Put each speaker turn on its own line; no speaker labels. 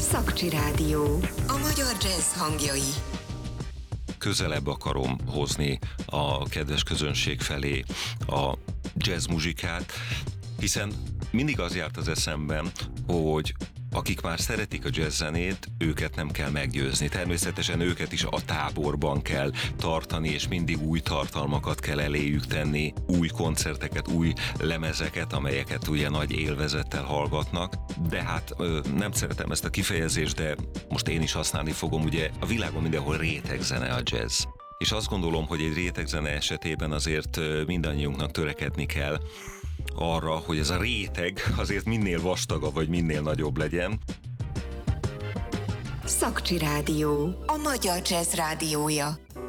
Szakcsi Rádió. A magyar jazz hangjai.
Közelebb akarom hozni a kedves közönség felé a jazz muzsikát, hiszen mindig az járt az eszemben, hogy akik már szeretik a jazz zenét, őket nem kell meggyőzni. Természetesen őket is a táborban kell tartani, és mindig új tartalmakat kell eléjük tenni, új koncerteket, új lemezeket, amelyeket ugye nagy élvezettel hallgatnak. De hát nem szeretem ezt a kifejezést, de most én is használni fogom, ugye a világon mindenhol rétegzene a jazz. És azt gondolom, hogy egy rétegzene esetében azért mindannyiunknak törekedni kell arra, hogy ez a réteg azért minél vastagabb, vagy minél nagyobb legyen.
Szakcsi Rádió. A magyar jazz rádiója.